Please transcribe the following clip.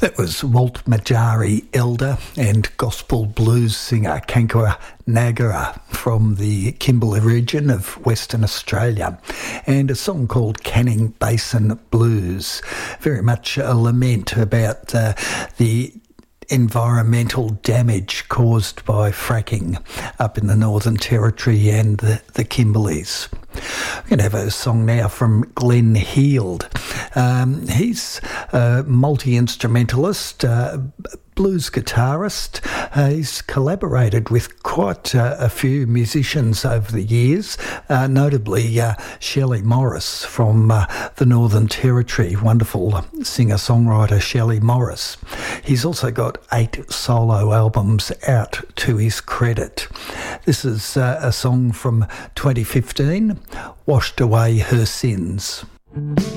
That was Walt Majari Elder and gospel blues singer Kankura Nagara from the Kimberley region of Western Australia, and a song called Canning Basin Blues, very much a lament about the environmental damage caused by fracking up in the Northern Territory and the Kimberleys. We're going to have a song now from Glenn Heald. He's a multi-instrumentalist, blues guitarist. He's collaborated with quite a few musicians over the years, notably Shelley Morris from the Northern Territory, wonderful singer-songwriter Shelley Morris. He's also got 8 solo albums out to his credit. This is a song from 2015, Washed Away Her Sins.